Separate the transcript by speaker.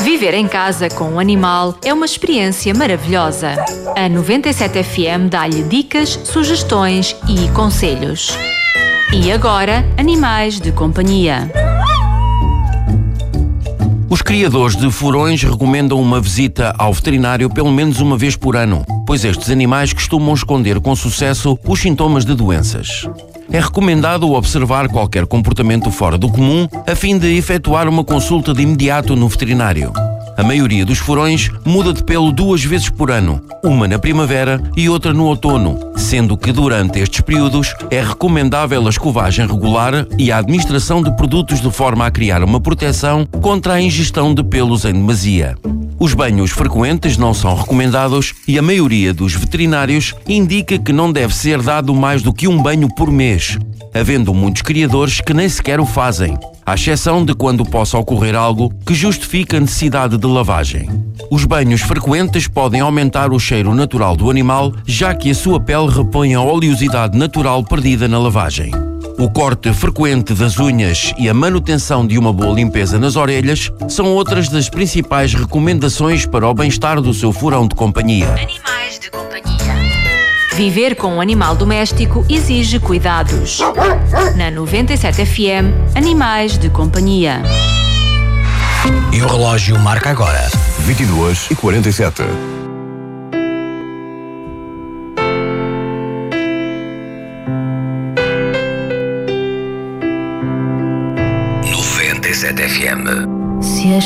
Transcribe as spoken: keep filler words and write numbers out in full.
Speaker 1: Viver em casa com um animal é uma experiência maravilhosa. A noventa e sete F M dá-lhe dicas, sugestões e conselhos. E agora, animais de companhia.
Speaker 2: Os criadores de furões recomendam uma visita ao veterinário pelo menos uma vez por ano, pois estes animais costumam esconder com sucesso os sintomas de doenças. É recomendado observar qualquer comportamento fora do comum a fim de efetuar uma consulta de imediato no veterinário. A maioria dos furões muda de pelo duas vezes por ano, uma na primavera e outra no outono, sendo que durante estes períodos é recomendável a escovagem regular e a administração de produtos de forma a criar uma proteção contra a ingestão de pelos em demasia. Os banhos frequentes não são recomendados e a maioria dos veterinários indica que não deve ser dado mais do que um banho por mês, havendo muitos criadores que nem sequer o fazem, à exceção de quando possa ocorrer algo que justifique a necessidade de lavagem. Os banhos frequentes podem aumentar o cheiro natural do animal, já que a sua pele repõe a oleosidade natural perdida na lavagem. O corte frequente das unhas e a manutenção de uma boa limpeza nas orelhas são outras das principais recomendações para o bem-estar do seu furão de companhia.
Speaker 1: Animais de companhia. Viver com um animal doméstico exige cuidados. Na noventa e sete F M, Animais de companhia.
Speaker 3: E o relógio marca agora
Speaker 4: vinte e duas e quarenta e sete.
Speaker 3: noventa e sete F M.
Speaker 1: Se